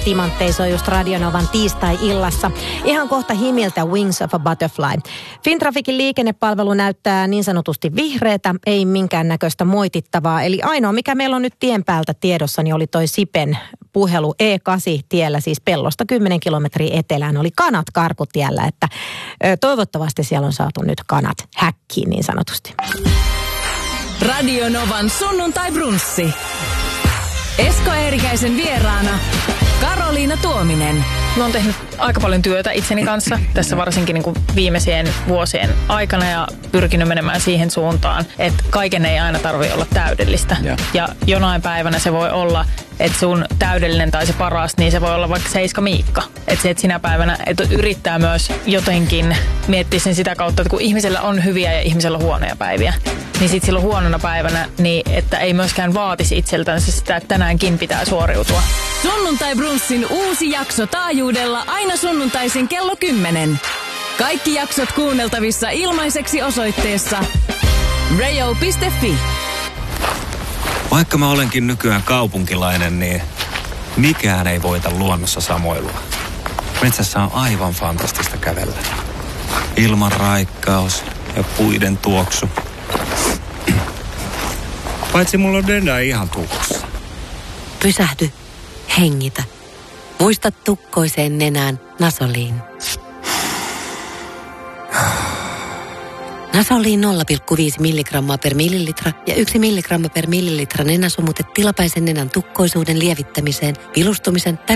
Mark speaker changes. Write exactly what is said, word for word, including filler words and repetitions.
Speaker 1: Timanttei soi just Radionovan tiistai-illassa. Ihan kohta Himiltä Wings of a Butterfly. Fintrafikin liikennepalvelu näyttää niin sanotusti vihreätä, ei minkäännäköistä moitittavaa. Eli ainoa, mikä meillä on nyt tien päältä tiedossa, niin oli toi Sipen puhelu E kahdeksan tiellä, siis Pellosta kymmenen kilometriä etelään. Oli kanat karkutiellä, että ö, toivottavasti siellä on saatu nyt kanat häkkiin niin sanotusti.
Speaker 2: Radionovan sunnuntai-brunssi. Esko Eerikäisen vieraana Karoliina Tuominen.
Speaker 3: Mä oon tehnyt aika paljon työtä itseni kanssa tässä varsinkin niin kuin viimeisien vuosien aikana ja pyrkinyt menemään siihen suuntaan, että kaiken ei aina tarvitse olla täydellistä. Ja, ja jonain päivänä se voi olla, että sun täydellinen tai se paras, niin se voi olla vaikka Seiska Miikka. Että se, että sinä päivänä että yrittää myös jotenkin miettiä sen sitä kautta, että kun ihmisellä on hyviä ja ihmisellä on huonoja päiviä, niin sitten silloin huonona päivänä, niin että ei myöskään vaatisi itseltänsä sitä, että tänäänkin pitää suoriutua.
Speaker 2: Sunnuntai-brunssin uusi jakso taajuudella aina sunnuntaisin kello kymmenen. Kaikki jaksot kuunneltavissa ilmaiseksi osoitteessa radio piste fi.
Speaker 4: Vaikka mä olenkin nykyään kaupunkilainen, niin mikään ei voita luonnossa samoilua. Metsässä on aivan fantastista kävellä. Ilman raikkaus ja puiden tuoksu. Paitsi mulla on Denda ihan tukossa.
Speaker 5: Pysähdy. Hengitä. Muista tukkoiseen nenään Nasoliin. Nasoliin nolla pilkku viisi milligrammaa per millilitra ja yksi milligramma per millilitra nenäsumutet tilapäisen nenän tukkoisuuden lievittämiseen, vilustumisen tai